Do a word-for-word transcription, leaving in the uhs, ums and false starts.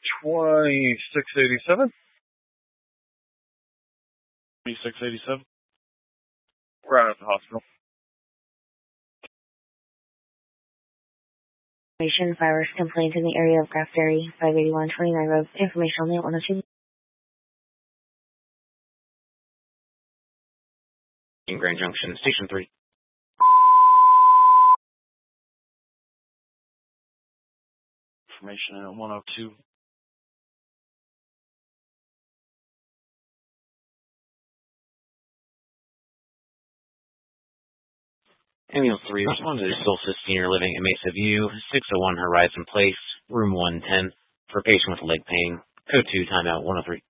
twenty-six eighty-seven. twenty-six eighty-seven. Right at the hospital. Information, virus complaint in the area of Graft Ferry, five eighty-one twenty-nine Road. Information only at one oh two. In Grand Junction, Station three. Information at one oh two. Ambulance three, respond to the Solstice Senior Living at Mesa View, six oh one Horizon Place, room one ten, for a patient with leg pain. Code two, timeout one oh three.